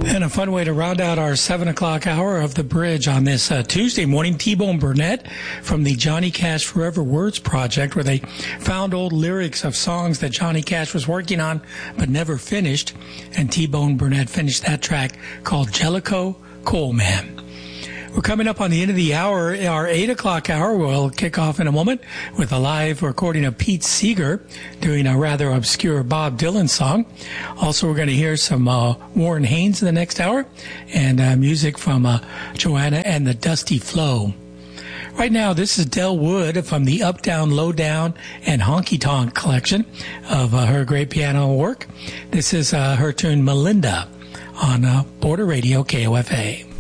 And a fun way to round out our 7 o'clock hour of the bridge on this Tuesday morning, T-Bone Burnett from the Johnny Cash Forever Words Project, where they found old lyrics of songs that Johnny Cash was working on but never finished. And T-Bone Burnett finished that track called Jellicoe Coalman. We're coming up on the end of the hour. Our 8 o'clock hour will kick off in a moment with a live recording of Pete Seeger doing a rather obscure Bob Dylan song. Also, we're going to hear some Warren Haynes in the next hour and music from Joanna and the Dusty Flow. Right now, this is Del Wood from the Up, Down, Low Down and Honky Tonk collection of her great piano work. This is her tune Melinda on Border Radio KOFA.